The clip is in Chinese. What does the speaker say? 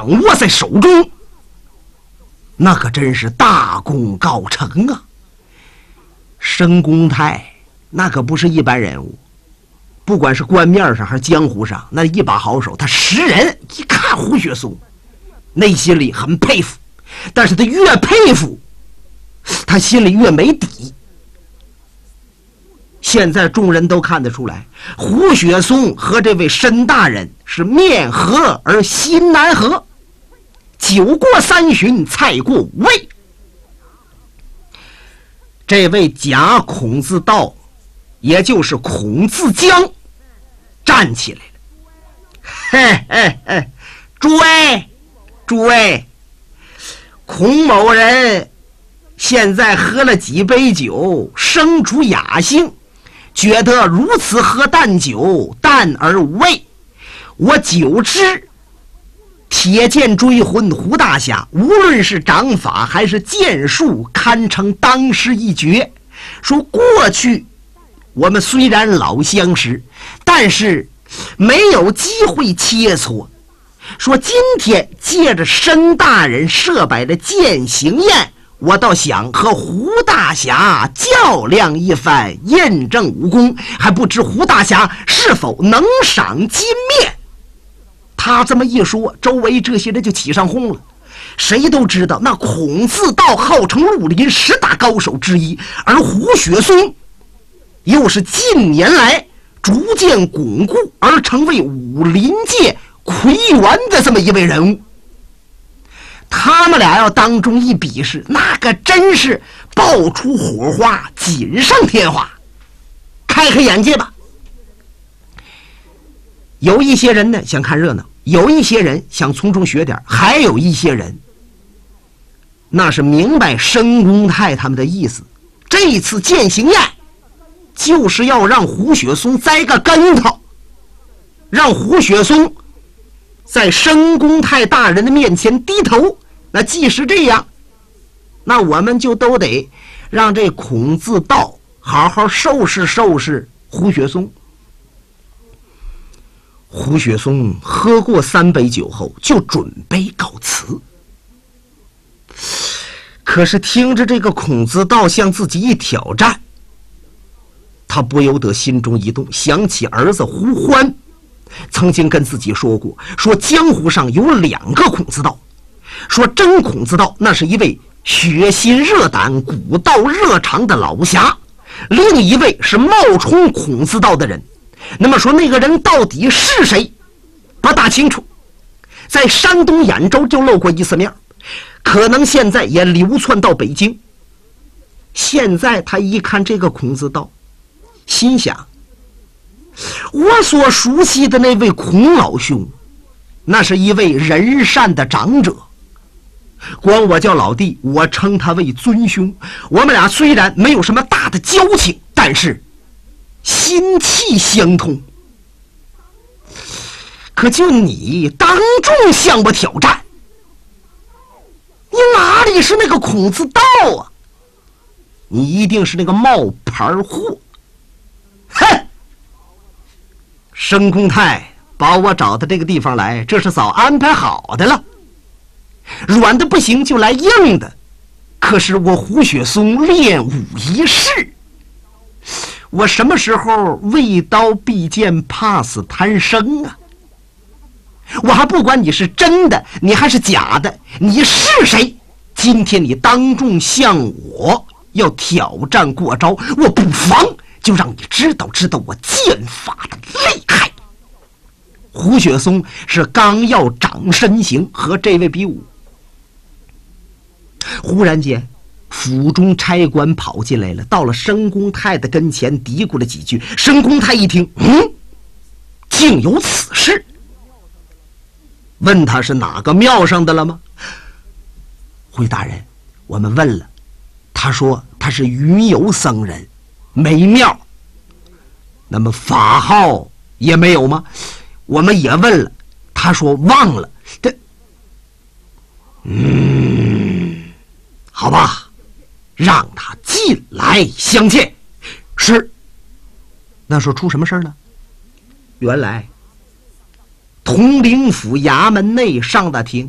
掌握在手中，那可真是大功告成啊！申公泰那可不是一般人物，不管是官面上还是江湖上，那一把好手。他识人一看胡雪松，内心里很佩服，但是他越佩服，他心里越没底。现在众人都看得出来，胡雪松和这位申大人是面和而心难合，酒过三巡，菜过五味。这位假孔自道，也就是孔自江，站起来了。嘿嘿嘿，诸位，孔某人现在喝了几杯酒，生出雅兴，觉得如此喝淡酒，淡而无味。我久之铁剑追魂胡大侠，无论是掌法还是剑术，堪称当世一绝。说过去我们虽然老相识，但是没有机会切磋。说今天借着申大人设摆的践行宴，我倒想和胡大侠较量一番，验证武功，还不知胡大侠是否能赏金面。他这么一说，周围这些人就起上哄了。谁都知道那孔自道号称绿林10大高手之一，而胡雪松又是近年来逐渐巩固而成为武林界魁元的这么一位人物。他们俩要当中一比试，那个真是爆出火花，锦上添花。开开眼界吧。有一些人呢想看热闹，有一些人想从中学点，还有一些人那是明白申公泰他们的意思。这次践行宴就是要让胡雪松栽个跟头，让胡雪松在申公泰大人的面前低头。那既是这样，那我们就都得让这孔自道好好收拾收拾胡雪松。胡雪松喝过3杯酒后就准备告辞，可是听着这个孔自道向自己一挑战，他不由得心中一动，想起儿子胡欢曾经跟自己说过，说江湖上有2个孔自道，说真孔自道那是一位血心热胆、古道热肠的老侠，另一位是冒充孔自道的人。那么说那个人到底是谁，不大清楚，在山东兖州就露过一次面，可能现在也流窜到北京。现在他一看这个孔自道，心想，我所熟悉的那位孔老兄，那是一位仁善的长者，管我叫老弟，我称他为尊兄。我们俩虽然没有什么大的交情，但是心气相通。可就你当众向我挑战，你哪里是那个孔自道啊？你一定是那个冒牌货。哼！申公泰把我找到这个地方来，这是早安排好的了。软的不行就来硬的。可是我胡雪松练武一事，我什么时候为刀必剑怕死贪生啊？我还不管你是真的你还是假的，你是谁？今天你当众向我要挑战过招，我不妨就让你知道知道我剑法的厉害。胡雪松是刚要长身形和这位比武，忽然间府中差官跑进来了，到了申公泰的跟前嘀咕了几句。申公泰一听，竟有此事，问他是哪个庙上的了吗？回大人，我们问了，他说他是云游僧人，没庙。那么法号也没有吗？我们也问了，他说忘了。好吧，让他进来相见。是。那时候出什么事呢？原来统领府衙门内上大厅